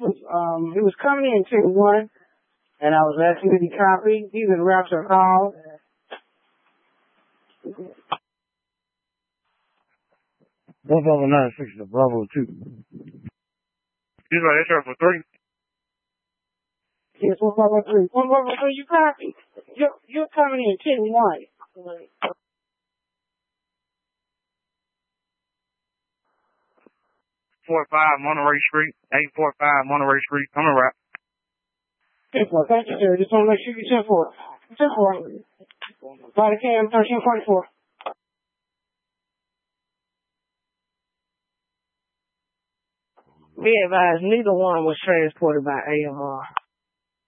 it was coming in 10-1, and I was asking to be copied. These are the routes are called. Bravo 96 to Bravo 2. He's right, that's right for 3. Yes, 153. 153, you copy. You're coming in 10-1. 45 Monterey Street, 845 Monterey Street, coming right. 10-4, thank you, sir. Just want to make sure you 10-4. 10-4. Body cam 1344. Be advised, neither one was transported by AMR.